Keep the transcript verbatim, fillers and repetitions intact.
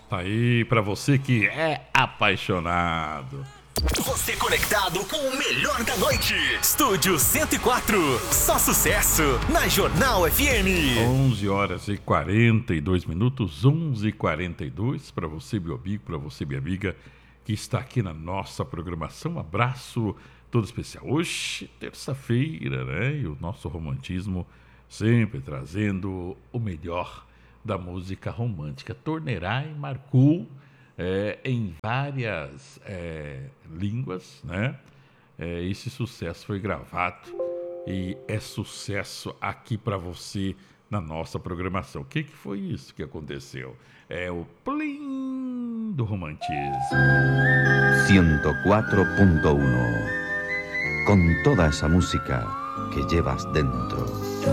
Tá aí pra você que é apaixonado. Você conectado com o melhor da noite. Estúdio cento e quatro. Só sucesso na Jornal F M. onze horas e quarenta e dois minutos. onze e quarenta e dois. Pra você, meu amigo, pra você, minha amiga, que está aqui na nossa programação. Um abraço todo especial. Hoje, terça-feira, né? E o nosso romantismo sempre trazendo o melhor da música romântica. Tornerai marcou é, em várias é, línguas, né? É, esse sucesso foi gravado e é sucesso aqui para você na nossa programação. O que, que foi isso que aconteceu? É o Plim do romantismo. ciento cuatro punto uno. Con toda esa música que llevas dentro.